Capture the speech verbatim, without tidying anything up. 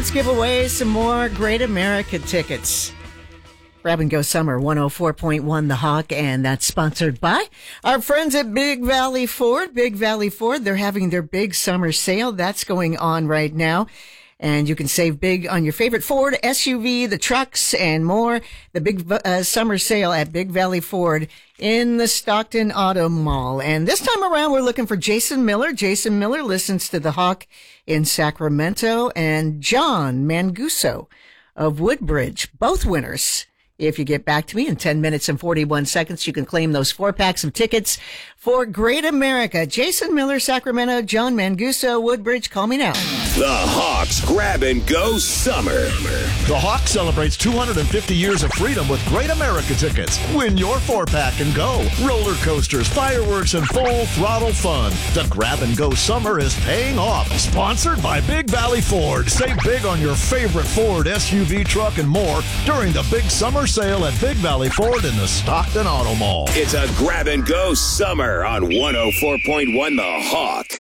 let's give away some more Great America tickets. Grab and Go Summer, one oh four point one The Hawk, and that's sponsored by our friends at Big Valley Ford. Big Valley Ford, they're having their big summer sale. That's going on right now. And you can save big on your favorite Ford S U V, the trucks, and more. The big uh, summer sale at Big Valley Ford in the Stockton Auto Mall. And this time around, we're looking for Jason Miller. Jason Miller listens to The Hawk in Sacramento, and John Manguso of Woodbridge, both winners. If you get back to me in ten minutes and forty-one seconds, you can claim those four packs of tickets for Great America. Jason Miller, Sacramento, John Manguso, Woodbridge. Call me now. The Hawks Grab and Go Summer. The Hawk celebrates two hundred fifty years of freedom with Great America tickets. Win your four-pack and go. Roller coasters, fireworks, and full throttle fun. The Grab and Go Summer is paying off. Sponsored by Big Valley Ford. Save big on your favorite Ford S U V, truck, and more during the big summer sale at Big Valley Ford in the Stockton Auto Mall. It's a Grab and Go Summer on one oh four point one The Hawk.